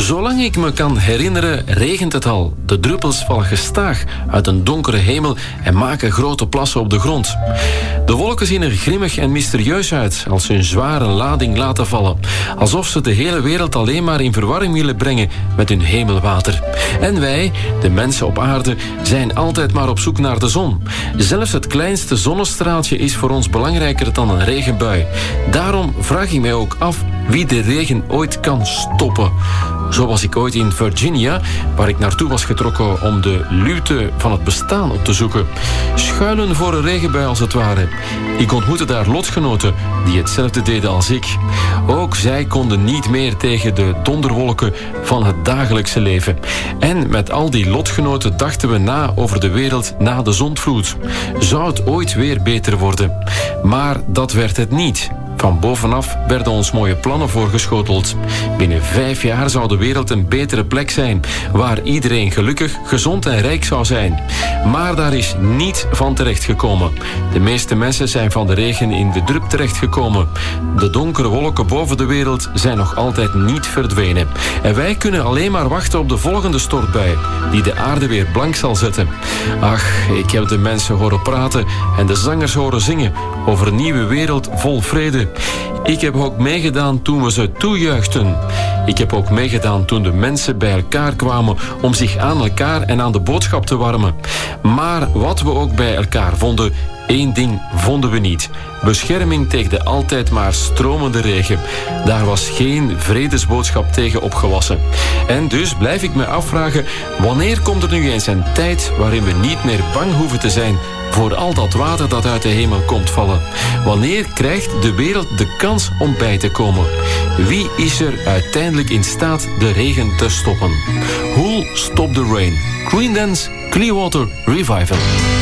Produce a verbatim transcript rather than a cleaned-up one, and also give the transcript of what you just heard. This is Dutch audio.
Zolang ik me kan herinneren, regent het al. De druppels vallen gestaag uit een donkere hemel en maken grote plassen op de grond. De wolken zien er grimmig en mysterieus uit als ze hun zware lading laten vallen. Alsof ze de hele wereld alleen maar in verwarring willen brengen met hun hemelwater. En wij, de mensen op aarde, zijn altijd maar op zoek naar de zon. Zelfs het kleinste zonnestraaltje is voor ons belangrijker dan een regenbui. Daarom vraag ik mij ook af wie de regen ooit kan stoppen. Zo was ik ooit in Virginia, waar ik naartoe was getrokken om de luwte van het bestaan op te zoeken. Schuilen voor een regenbui als het ware. Ik ontmoette daar lotgenoten die hetzelfde deden als ik. Ook zij konden niet meer tegen de donderwolken van het dagelijkse leven. En met al die lotgenoten dachten we na over de wereld na de zondvloed. Zou het ooit weer beter worden? Maar dat werd het niet. Van bovenaf werden ons mooie plannen voorgeschoteld. Binnen vijf jaar zou de wereld een betere plek zijn, waar iedereen gelukkig, gezond en rijk zou zijn. Maar daar is niet van terechtgekomen. De meeste mensen zijn van de regen in de drup terechtgekomen. De donkere wolken boven de wereld zijn nog altijd niet verdwenen. En wij kunnen alleen maar wachten op de volgende stortbui, die de aarde weer blank zal zetten. Ach, ik heb de mensen horen praten en de zangers horen zingen over een nieuwe wereld vol vrede. Ik heb ook meegedaan toen we ze toejuichten. Ik heb ook meegedaan toen de mensen bij elkaar kwamen om zich aan elkaar en aan de boodschap te warmen. Maar wat we ook bij elkaar vonden, één ding vonden we niet. Bescherming tegen de altijd maar stromende regen. Daar was geen vredesboodschap tegen opgewassen. En dus blijf ik me afvragen, wanneer komt er nu eens een tijd waarin we niet meer bang hoeven te zijn voor al dat water dat uit de hemel komt vallen? Wanneer krijgt de wereld de kans om bij te komen? Wie is er uiteindelijk in staat de regen te stoppen? Who'll Stop the Rain? Creedence Clearwater Revival.